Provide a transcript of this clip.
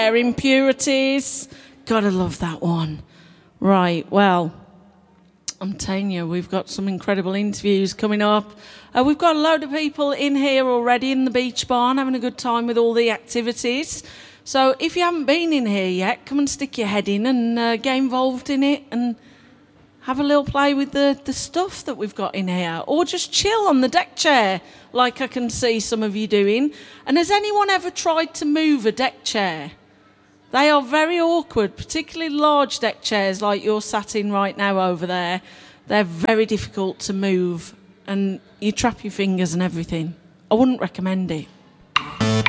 Impurities. Gotta love that one. Right, well, I'm telling you, we've got some incredible interviews coming up. We've got a load of people in here already in the beach barn having a good time with all the activities. So if you haven't been in here yet, come and stick your head in and get involved in it and have a little play with the stuff that we've got in here. Or just chill on the deck chair, like I can see some of you doing. And has anyone ever tried to move a deck chair? They are very awkward, particularly large deck chairs like you're sat in right now over there. They're very difficult to move and you trap your fingers and everything. I wouldn't recommend it.